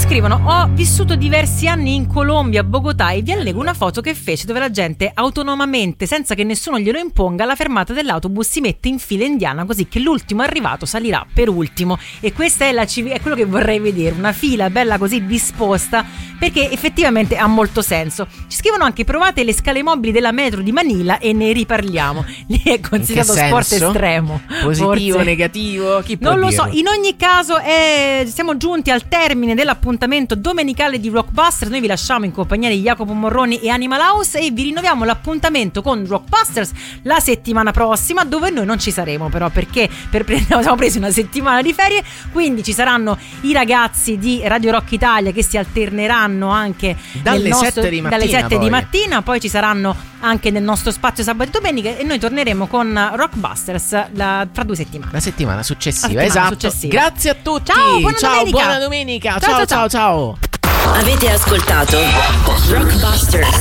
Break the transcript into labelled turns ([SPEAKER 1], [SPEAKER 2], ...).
[SPEAKER 1] scrivono: ho vissuto diversi anni in Colombia, a Bogotà, e vi allego una foto che fece dove la gente autonomamente, senza che nessuno glielo imponga, alla fermata dell'autobus si mette in fila indiana, così che l'ultimo arrivato salirà per ultimo. E questa è quello che vorrei vedere, una fila bella così disposta, perché effettivamente ha molto senso. Ci scrivono anche: provate le scale mobili della metro di Manila e ne riparliamo. Lì è considerato sport estremo.
[SPEAKER 2] Positivo, negativo? Chi può
[SPEAKER 1] non lo
[SPEAKER 2] dirlo?
[SPEAKER 1] so. In ogni caso siamo giunti al termine dell'appuntamento domenicale di Rockbusters. Noi vi lasciamo in compagnia di Jacopo Morroni e Animal House e vi rinnoviamo l'appuntamento con Rockbusters la settimana prossima, dove noi non ci saremo però, perché abbiamo preso una settimana di ferie, quindi ci saranno i ragazzi di Radio Rock Italia che si alterneranno anche
[SPEAKER 2] dalle 7 di mattina,
[SPEAKER 1] poi ci saranno anche nel nostro spazio sabato e domenica, e noi torneremo con Rockbusters fra 2 settimane,
[SPEAKER 2] la settimana successiva. Esatto. Grazie a tutti.
[SPEAKER 1] Ciao,
[SPEAKER 2] buona domenica. Ciao.
[SPEAKER 3] Avete ascoltato Rockbusters,